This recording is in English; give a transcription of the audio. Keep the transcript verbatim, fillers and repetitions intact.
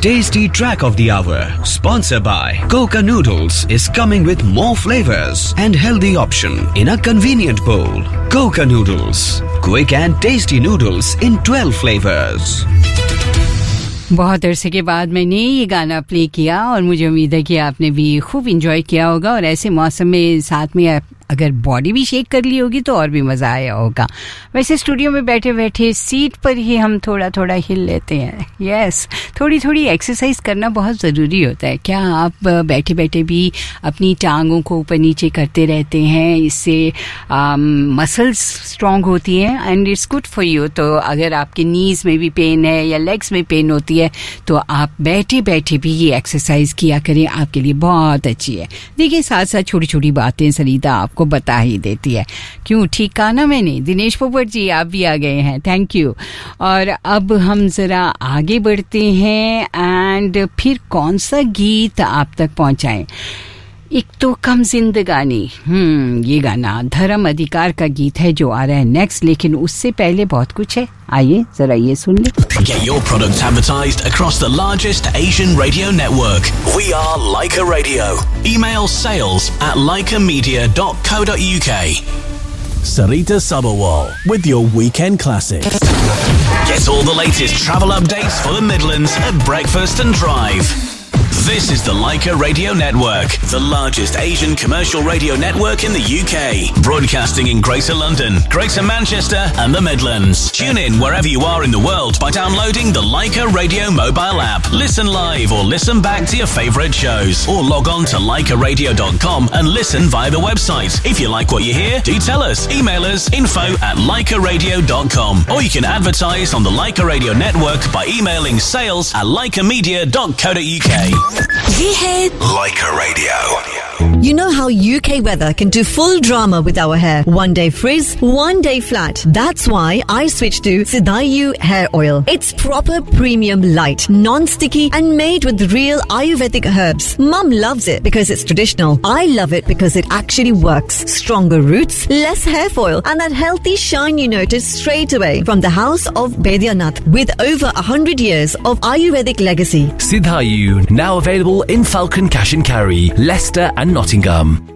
tasty track of the hour, sponsored by Coca Noodles, is coming with more flavors and healthy option in a convenient bowl. Coca Noodles, quick and tasty noodles in twelve flavors. बहुत अरसे के बाद मैंने ये गाना play किया और मुझे उम्मीद है कि आपने भी खूब एंजॉय किया होगा और ऐसे मौसम में साथ में अगर बॉडी भी शेक कर ली होगी तो और भी मज़ा आया होगा. वैसे स्टूडियो में बैठे बैठे सीट पर ही हम थोड़ा थोड़ा हिल लेते हैं. यस, थोड़ी थोड़ी एक्सरसाइज करना बहुत ज़रूरी होता है. क्या आप बैठे बैठे भी अपनी टांगों को ऊपर नीचे करते रहते हैं? इससे मसल्स स्ट्रॉन्ग होती हैं and it's good for you. तो अगर आपके नीज़ में भी पेन है या लेग्स में पेन होती है तो आप बैठे बैठे भी ये एक्सरसाइज किया करें, आपके लिए बहुत अच्छी है. देखिए, साथ साथ छोटी छोटी बातें सरिता आप को बता ही देती है. क्यों, ठीक कहा ना मैंने? दिनेश पोपट जी, आप भी आ गए हैं, थैंक यू. और अब हम जरा आगे बढ़ते हैं एंड फिर कौन सा गीत आप तक पहुंचाएं? एक तो कम जिंदगानी, हम्म ये गाना धर्म अधिकार का गीत है जो आ रहा है नेक्स्ट, लेकिन उससे पहले बहुत कुछ है. आइए जरा ये सुन ले. Get your product advertised across the largest Asian radio network. We are Leica Radio. Email sales at leica media dot co dot uk. Sarita Sabharwal with your weekend classics. Get all the latest travel updates for the Midlands at breakfast and drive. This is the Leica Radio Network, the largest Asian commercial radio network in the U K. Broadcasting in Greater London, Greater Manchester and the Midlands. Tune in wherever you are in the world by downloading the Leica Radio mobile app. Listen live or listen back to your favourite shows. Or log on to leica radio dot com and listen via the website. If you like what you hear, do tell us. Email us info at leica radio dot com. Or you can advertise on the Leica Radio Network by emailing sales at leica media dot co dot uk. ये है Leica Radio. You know how U K weather can do full drama with our hair. One day frizz, one day flat. That's why I switched to Sidayu hair oil. It's proper premium light, non-sticky and made with real Ayurvedic herbs. Mum loves it because it's traditional. I love it because it actually works. Stronger roots, less hair foil and that healthy shine you notice straight away from the house of Baidyanath with over one hundred years of Ayurvedic legacy. Sidayu, now available in Falcon Cash and Carry, Leicester and Nottingham.